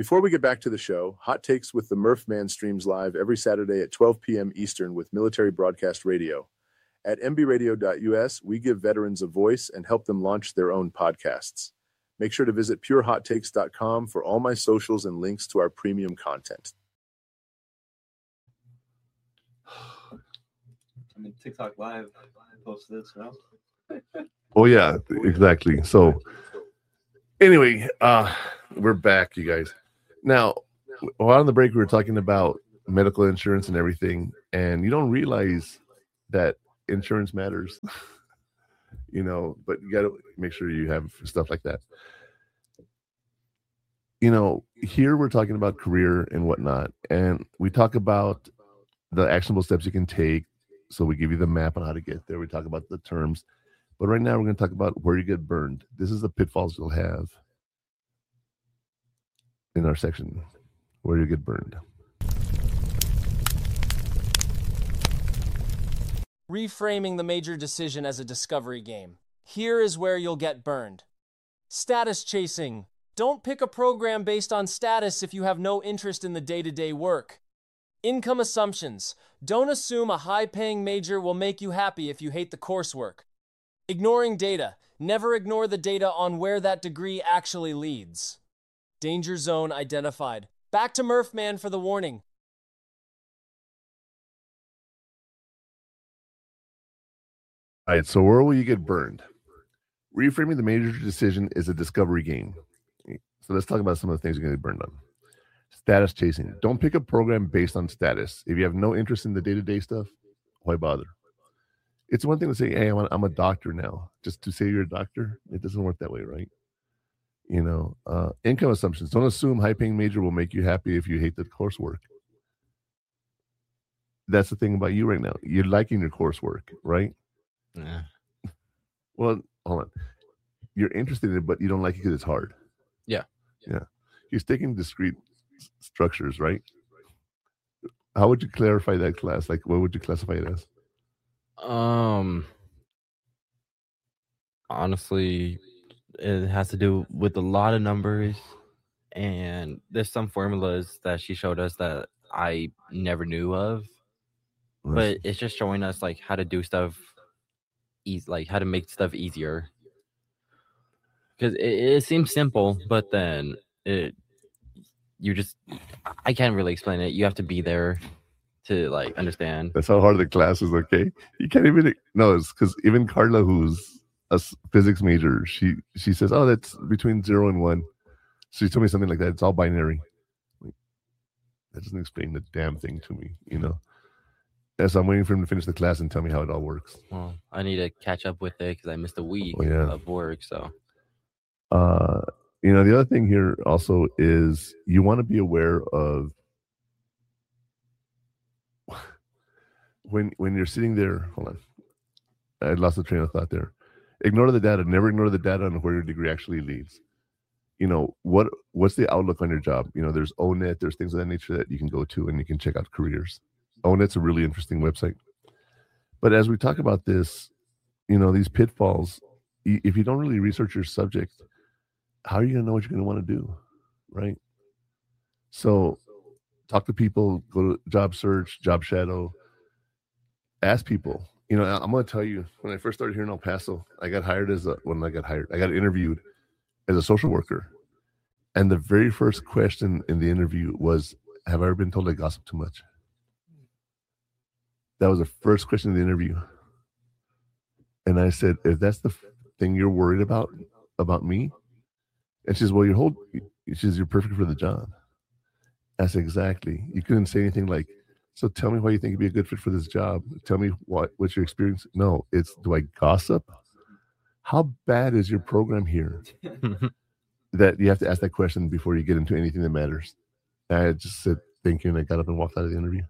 Before we get back to the show, Hot Takes with the Murph Man streams live every Saturday at 12 p.m. Eastern with Military Broadcast Radio. At mbradio.us, we give veterans a voice and help them launch their own podcasts. Make sure to visit purehottakes.com for all my socials and links to our premium content. I mean, TikTok Live post this, no? Oh, yeah, exactly. So, anyway, we're back, you guys. Now, while on the break, we were talking about medical insurance and everything, and you don't realize that insurance matters, but you got to make sure you have stuff like that. Here we're talking about career and whatnot, and we talk about the actionable steps you can take. So we give you the map on how to get there. We talk about the terms, but right now we're going to talk about where you get burned. This is the pitfalls you'll have in our section where you get burned. Reframing the major decision as a discovery game. Here is where you'll get burned. Status chasing. Don't pick a program based on status if you have no interest in the day-to-day work. Income assumptions. Don't assume a high-paying major will make you happy if you hate the coursework. Ignoring data. Never ignore the data on where that degree actually leads. Danger zone identified. Back to Murph Man for the warning. All right, so where will you get burned? Reframing the major decision is a discovery game. So let's talk about some of the things you're going to get burned on. Status chasing. Don't pick a program based on status. If you have no interest in the day-to-day stuff, why bother? It's one thing to say, hey, I'm a doctor now. Just to say you're a doctor, it doesn't work that way, right? Income assumptions. Don't assume high-paying major will make you happy if you hate the coursework. That's the thing about you right now. You're liking your coursework, right? Yeah. Well, hold on. You're interested in it, but you don't like it because it's hard. Yeah. Yeah. You're sticking discrete structures, right? How would you clarify that class? Like, what would you classify it as? Honestly, it has to do with a lot of numbers, and there's some formulas that she showed us that I never knew of, but it's just showing us like how to do stuff like how to make stuff easier, because it seems simple, but then I can't really explain it. You have to be there to like understand. That's how hard the class is. Okay, you can't even. No, it's because even Carla, who's a physics major, she says, "Oh, that's between 0 and 1." She told me something like that. It's all binary. That doesn't explain the damn thing to me, As I'm waiting for him to finish the class and tell me how it all works. Well, I need to catch up with it because I missed a week of work. So, the other thing here also is you want to be aware of when you're sitting there. Hold on, I lost the train of thought there. Ignore the data. Never ignore the data on where your degree actually leads. What's the outlook on your job? There's ONET. There's things of that nature that you can go to and you can check out careers. ONET's a really interesting website. But as we talk about this, these pitfalls, if you don't really research your subject, how are you going to know what you're going to want to do, right? So talk to people, go to job search, job shadow, ask people. I'm going to tell you, when I first started here in El Paso, I got interviewed as a social worker. And the very first question in the interview was, have I ever been told I gossip too much? That was the first question in the interview. And I said, if that's the thing you're worried about me? And she says, well, you're perfect for the job. I said, exactly. You couldn't say anything like, so tell me why you think you'd be a good fit for this job. Tell me what's your experience. No, it's, do I gossip? How bad is your program here that you have to ask that question before you get into anything that matters? And I just said, thank you, and I got up and walked out of the interview.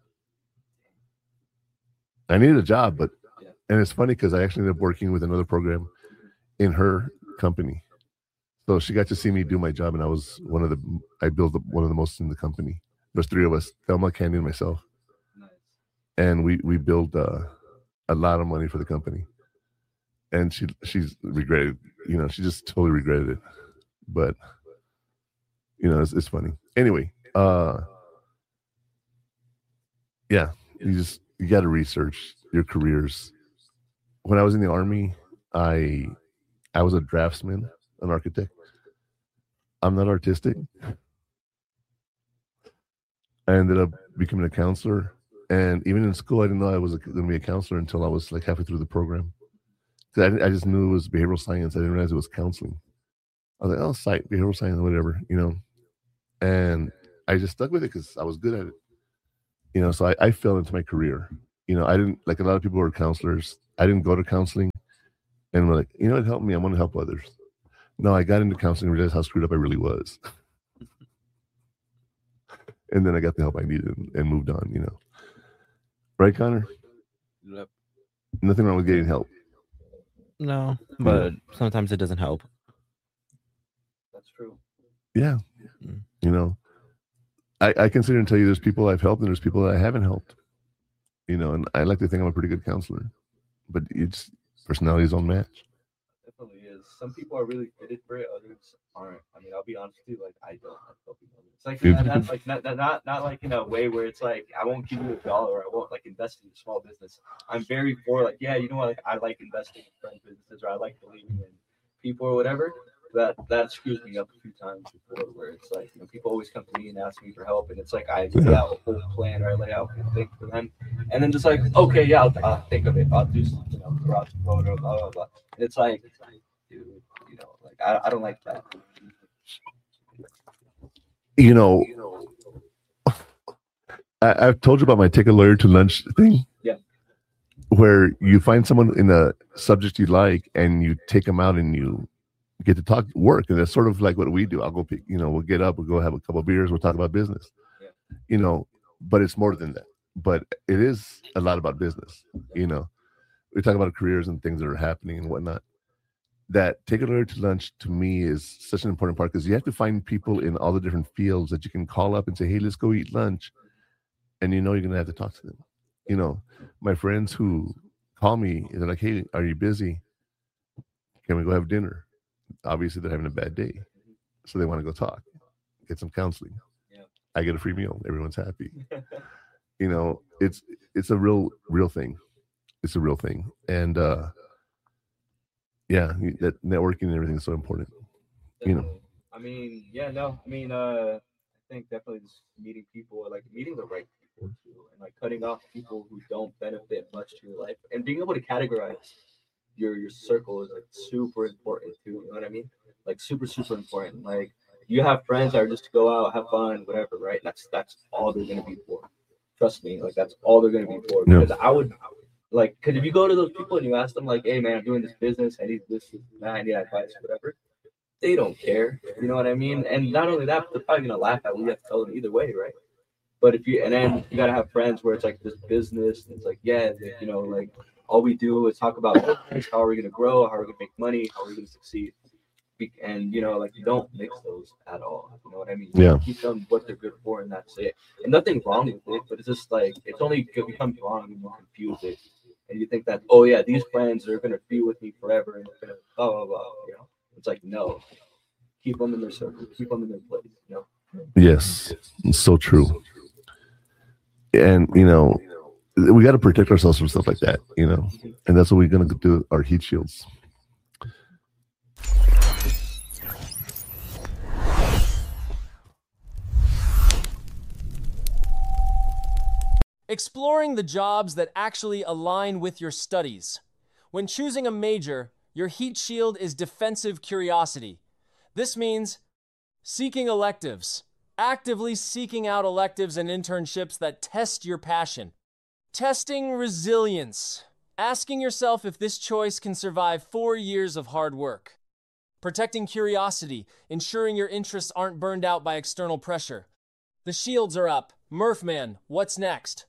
I needed a job, and it's funny because I actually ended up working with another program in her company. So she got to see me do my job, and I built one of the most in the company. There's 3 of us, Thelma, Candy, and myself. Nice. And we built a lot of money for the company. And she's regretted, she just totally regretted it. But, It's funny. Anyway, yeah, you got to research your careers. When I was in the Army, I was a draftsman, an architect. I'm not artistic. I ended up becoming a counselor, and even in school, I didn't know I was going to be a counselor until I was like halfway through the program. I just knew it was behavioral science. I didn't realize it was counseling. I was like, oh, psych, behavioral science, whatever, And I just stuck with it because I was good at it. So I fell into my career. I didn't, like a lot of people who are counselors, I didn't go to counseling and were like, it helped me. I want to help others. No, I got into counseling and realized how screwed up I really was. And then I got the help I needed and moved on, Right, Connor? Yep. Nothing wrong with getting help. No, but sometimes it doesn't help. That's true. Yeah. I can sit here and tell you there's people I've helped and there's people that I haven't helped. And I like to think I'm a pretty good counselor. But it's personalities don't match. Definitely is. Some people are really fitted for it, others aren't. I mean, I'll be honest with you, like I don't like helping others. It's like not like in a way where it's like I won't give you $1 or I won't like invest in a small business. I'm very for like, yeah, like I like investing in friends' businesses or I like believing in people or whatever. That screws me up a few times before where it's like, people always come to me and ask me for help and it's like I lay out a whole plan or I lay out a thing for them and then just like, okay, yeah, I'll think of it. I'll do something, throw out the photo, blah, blah, blah. And it's like, dude, like I don't like that. I've told you about my take a lawyer to lunch thing. Yeah. Where you find someone in a subject you like and you take them out and you get to talk work. And that's sort of like what we do. I'll go pick, we'll get up, we'll go have a couple of beers, we'll talk about business. Yeah. But it's more than that. But it is a lot about business. We talk about careers and things that are happening and whatnot. That take a lawyer to lunch to me is such an important part because you have to find people in all the different fields that you can call up and say, hey, let's go eat lunch. And you're going to have to talk to them. My friends who call me, they're like, hey, are you busy? Can we go have dinner? Obviously, they're having a bad day. So they want to go talk, get some counseling. Yeah. I get a free meal. Everyone's happy. It's a real thing. It's a real thing. And, yeah, that networking and everything is so important. I mean, I think definitely just meeting people, like meeting the right people too, and like cutting off people who don't benefit much to your life, and being able to categorize your circle is like super important too. You know what I mean? Like super important. Like you have friends that are just to go out, have fun, whatever, right? That's all they're gonna be for. Trust me, like that's all they're gonna be for. Because I would. Like, because if you go to those people and you ask them, like, hey, man, I'm doing this business, I need this, I need advice, whatever, they don't care. You know what I mean? And not only that, but they're probably going to laugh at what you have to tell them either way, right? But and then you got to have friends where it's like this business, and it's like, yeah, like all we do is talk about how are we going to grow, how are we going to make money, how are we going to succeed. And, like you don't mix those at all. You know what I mean? Yeah. Keep them what they're good for, and that's it. And nothing wrong with it, but it's just like, it's only becomes wrong when you confuse it. And you think that, oh yeah, these friends are gonna be with me forever, and they're gonna blah blah blah. It's like no, keep them in their circle, keep them in their place. Yes, it's so true. And we got to protect ourselves from stuff like that. And that's what we're gonna do. Our heat shields. Exploring the jobs that actually align with your studies. When choosing a major, your heat shield is defensive curiosity. This means seeking electives, actively seeking out electives and internships that test your passion. Testing resilience, asking yourself if this choice can survive 4 years of hard work. Protecting curiosity, ensuring your interests aren't burned out by external pressure. The shields are up. Murphman, what's next?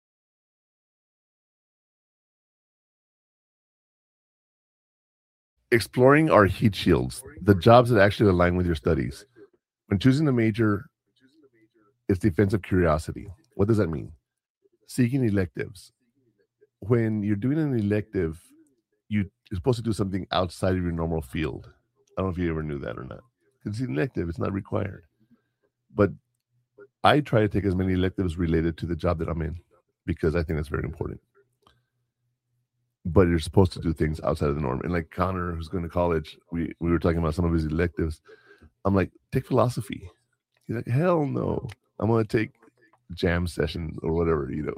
Exploring our heat shields, the jobs that actually align with your studies. When choosing a major, it's defensive curiosity. What does that mean? Seeking electives. When you're doing an elective, you're supposed to do something outside of your normal field. I don't know if you ever knew that or not. It's elective, it's not required. But I try to take as many electives related to the job that I'm in because I think that's very important. But you're supposed to do things outside of the norm. And like Connor, who's going to college, we were talking about some of his electives. I'm like, take philosophy. He's like, hell no. I'm going to take jam session or whatever, you know.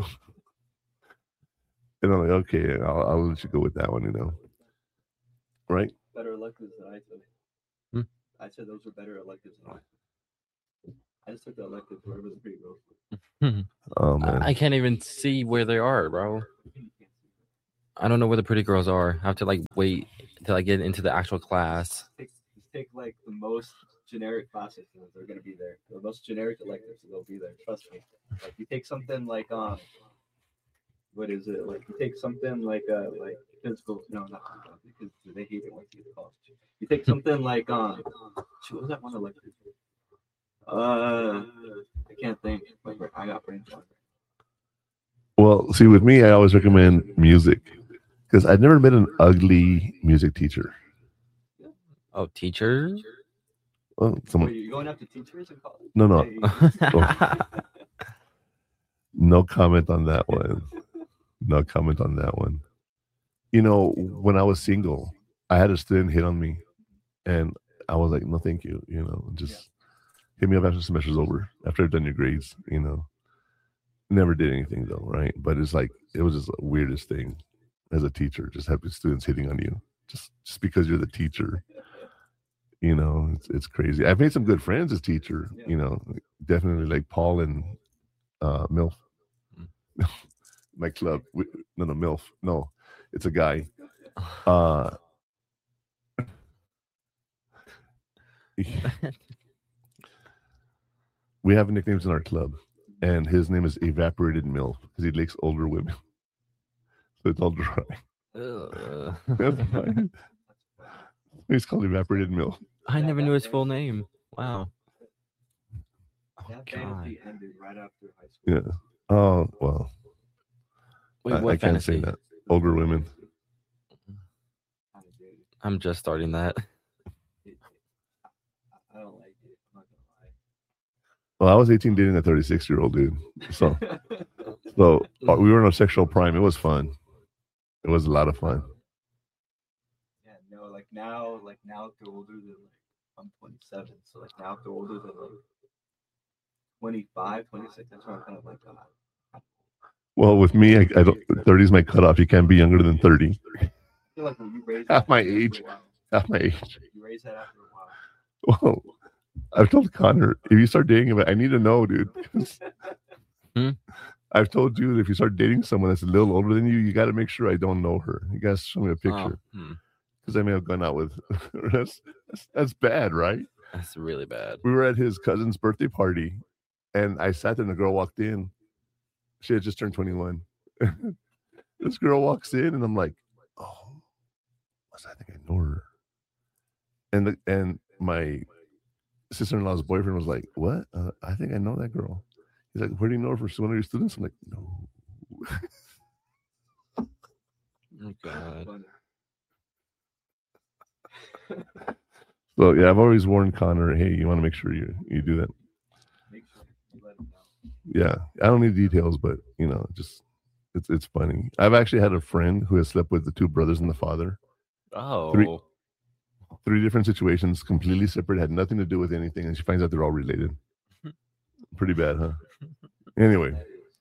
And I'm like, okay, I'll let you go with that one, you know. Right? Better electives than I took. Hmm. I said those were better electives than I took. I just took the electives wherever the pretty girls were. Oh, man. I can't even see where they are, bro. I don't know where the pretty girls are. I have to like wait until I get into the actual class. Just take like the most generic classes and they're gonna be there. The most generic electives, they'll be there. Trust me. Like you take something like what is it? Like you take something like physical. No, not because they hate it when you get college. You take something like what was that one elective? I can't think. I got brain fog. Well, see, with me, I always recommend music because I've never met an ugly music teacher. Oh, teachers? Well, someone. Wait, you going after teachers in college? No. Hey, No comment on that one. No comment on that one. You know, when I was single, I had a student hit on me, and I was like, "No, thank you." You know, just hit me up after the semester's over, after I've done your grades. You know, never did anything though, right? But it's like it was just the weirdest thing as a teacher, just having students hitting on you, just because you're the teacher. You know, it's crazy. I've made some good friends as teacher. You know, definitely like Paul and MILF. My club. No, MILF. No, it's a guy. We have nicknames in our club, and his name is Evaporated MILF because he likes older women. So it's all dry. That's fine. He's called Evaporated MILF. I never knew his full name. Wow. that God. fantasy ended right after high school. Yeah. Oh, well. Wait, what I can't say fantasy? that. Older women. Kinda dated. I'm just starting that. I don't like it. I'm not Well, I was 18 dating a 36-year-old dude. So we were in a sexual prime. It was fun. It was a lot of fun. Yeah, no, like now if they're older than I'm 27, so like now if they're older than 25, 26, that's why I'm kind of like, Well, with me, I don't. 30 is my cutoff. You can't be younger than 30. I feel like when you raise Half that my after a age. while, Half my age. you raise that after a while. Well, I've told Connor, if you start dating him, I need to know, dude. 'cause Hmm? I've told you that if you start dating someone that's a little older than you, you got to make sure I don't know her. You got to show me a picture because I may have gone out with. That's bad, right? That's really bad. We were at his cousin's birthday party, and I sat there, and the girl walked in. She had just turned 21. This girl walks in, and I'm like, "Oh, I think I know her." And my sister-in-law's boyfriend was like, "What? I think I know that girl." He's like, "Where do you know her from? She's one of your students?" I'm like, "No." Oh, God. Funny. So yeah, I've always warned Connor, "Hey, you want to make sure you do that." Make sure you let them know. Yeah, I don't need details, but just it's funny. I've actually had a friend who has slept with the two brothers and the father. Oh. Three different situations, completely separate, had nothing to do with anything, and she finds out they're all related. Pretty bad, huh? Anyway,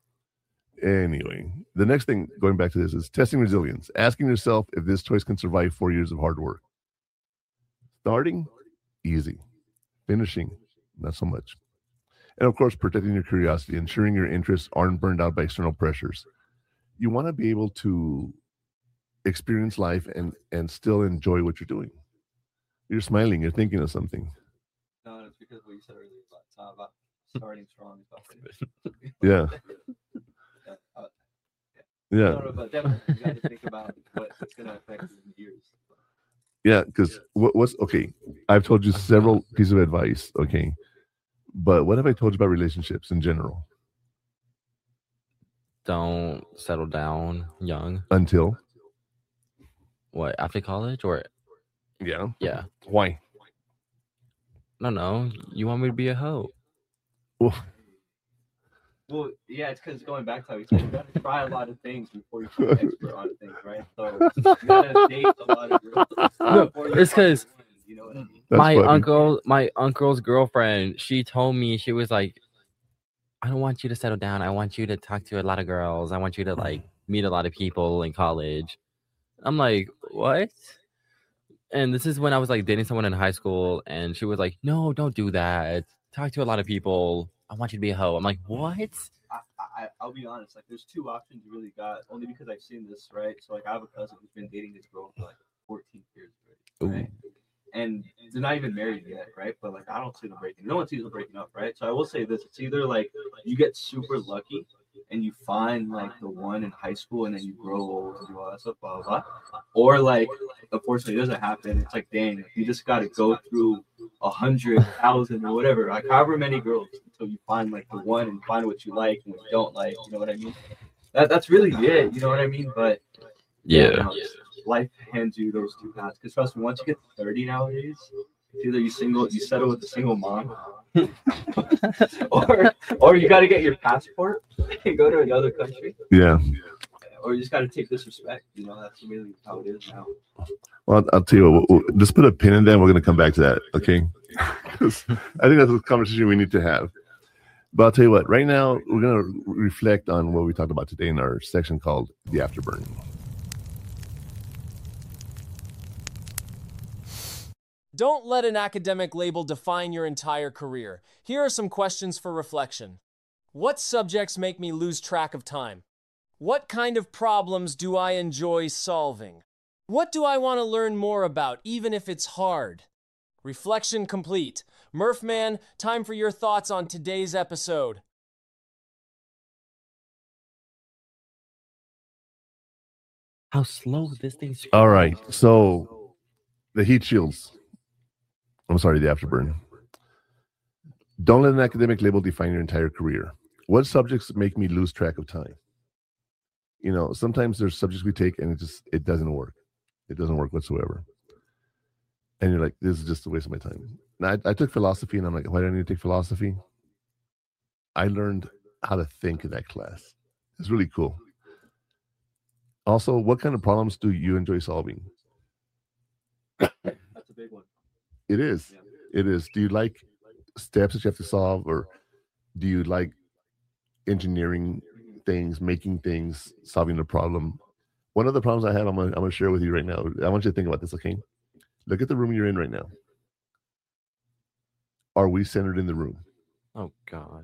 the next thing, going back to this, is testing resilience. Asking yourself if this choice can survive 4 years of hard work. Starting, easy. Finishing, not so much. And of course, protecting your curiosity, ensuring your interests aren't burned out by external pressures. You want to be able to experience life and still enjoy what you're doing. You're smiling, you're thinking of something. No, it's because what you said earlier about starting strong. Yeah. Yeah. No, but definitely you got to think about what it's going to affect you in years. Yeah, because what's okay? I've told you several pieces of advice, okay? But what have I told you about relationships in general? Don't settle down young. Until? What, after college or? Yeah. Yeah. Why? No. You want me to be a hoe? Well, Well, yeah, it's because going back to how you said, you gotta try a lot of things before you become an expert on things, right? So you gotta date a lot of girls. No, before you it's find 'cause one, you know what I mean? that's funny. my uncle's girlfriend, she told me, she was like, I don't want you to settle down. I want you to talk to a lot of girls. I want you to like meet a lot of people in college. I'm like, what? And this is when I was like dating someone in high school, and she was like, no, don't do that. Talk to a lot of people. I want you to be a hoe. I'm like, what? I'll be honest, like there's two options you really got, only because I've seen this, right? So like I have a cousin who's been dating this girl for like 14 years already, right? And they're not even married yet, right? But like I don't see them breaking. No one sees them breaking up, right? So I will say this: it's either like you get super lucky and you find like the one in high school, and then you grow old and do all that stuff, blah blah blah. Or like, unfortunately, it doesn't happen. It's like, dang, you just got to go through 100,000 or whatever, like however many girls until you find like the one and find what you like and what you don't like. You know what I mean? That's really it. You know what I mean? But Yeah. you know, life hands you those two paths. Because trust me, once you get to 30 nowadays, it's either you settle with a single mom, or you got to get your passport and go to another country, Yeah. or you just got to take disrespect. You know, that's really how it is now. Well, I'll tell you what, just put a pin in that. We're going to come back to that, okay? 'Cause I think that's a conversation we need to have. But I'll tell you what, right now, we're going to reflect on what we talked about today in our section called The Afterburn. Don't let an academic label define your entire career. Here are some questions for reflection. What subjects make me lose track of time? What kind of problems do I enjoy solving? What do I want to learn more about, even if it's hard? Reflection complete. Murphman, time for your thoughts on today's episode. How slow this thing's. All right, so the heat shields. I'm sorry, the afterburn. Don't let an academic label define your entire career. What subjects make me lose track of time? You know, sometimes there's subjects we take and it doesn't work. It doesn't work whatsoever. And you're like, this is just a waste of my time. Now, I took philosophy, and I'm like, why do I need to take philosophy? I learned how to think in that class. It's really cool. Also, what kind of problems do you enjoy solving? That's a big one. It is. Yeah. It is. Do you like steps that you have to solve, or do you like engineering things, making things, solving the problem? One of the problems I had, I'm gonna share with you right now. I want you to think about this, okay? Look at the room you're in right now. Are we centered in the room? Oh God.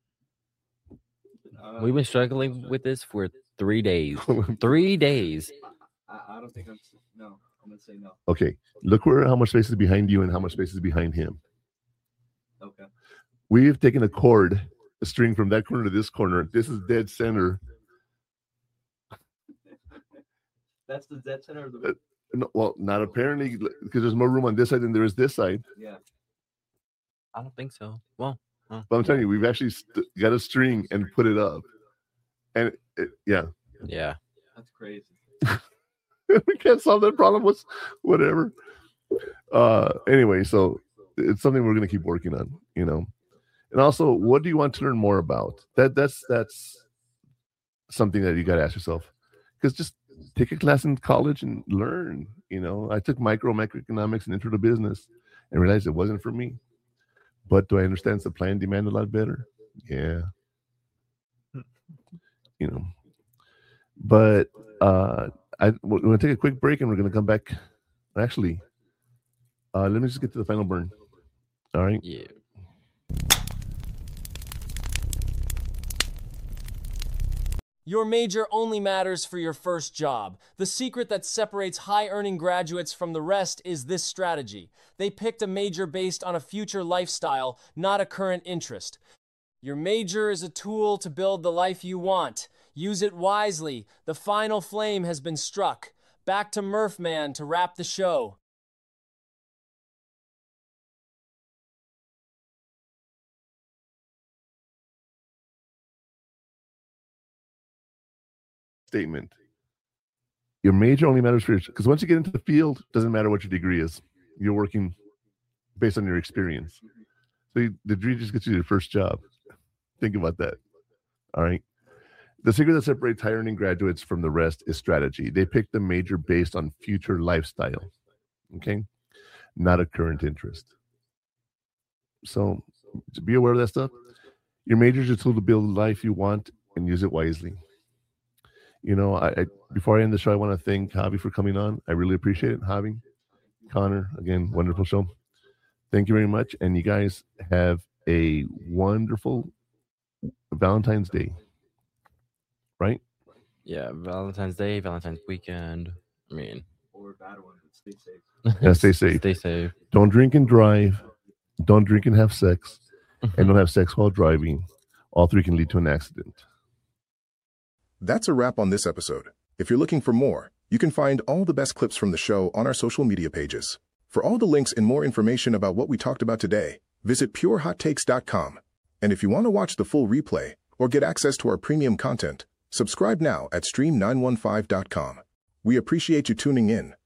We've been struggling with this for 3 days. 3 days. I don't think no. I'm gonna say no. Okay. Look how much space is behind you and how much space is behind him. Okay. We've taken a cord, a string from that corner to this corner. This is dead center. That's the dead center of the room. No, well, not apparently, because there's more room on this side than there is this side. Yeah. I don't think so. Well, But I'm telling you, we've actually got a string and put it up. And yeah. yeah. That's crazy. We can't solve that problem. Whatever. Anyway, so it's something we're going to keep working on, you know. And also, what do you want to learn more about? That's something that you got to ask yourself. Because just take a class in college and learn. You know, I took macroeconomics and intro to business and realized it wasn't for me. But do I understand supply and demand a lot better? Yeah. You know. But we're going to take a quick break and we're going to come back. Actually, let me just get to the final burn. All right. Yeah. Your major only matters for your first job. The secret that separates high-earning graduates from the rest is this strategy. They picked a major based on a future lifestyle, not a current interest. Your major is a tool to build the life you want. Use it wisely. The final flame has been struck. Back to Murphman to wrap the show. Statement. Your major only matters for your, because once you get into the field, it doesn't matter what your degree is. You're working based on your experience. So the degree just gets you your first job. Think about that. All right. The secret that separates higher earning graduates from the rest is strategy. They pick the major based on future lifestyle, okay, not a current interest. So to be aware of that stuff. Your major is a tool to build the life you want and use it wisely. You know, I before I end the show, I want to thank Javi for coming on. I really appreciate it. Javi, Connor, again, wonderful show. Thank you very much. And you guys have a wonderful Valentine's Day. Right? Yeah, Valentine's Day, Valentine's weekend. I mean, Or a bad one, but stay safe. Yeah, stay safe. Stay safe. Don't drink and drive. Don't drink and have sex. And don't have sex while driving. All three can lead to an accident. That's a wrap on this episode. If you're looking for more, you can find all the best clips from the show on our social media pages. For all the links and more information about what we talked about today, visit purehottakes.com. And if you want to watch the full replay or get access to our premium content, subscribe now at stream915.com. We appreciate you tuning in,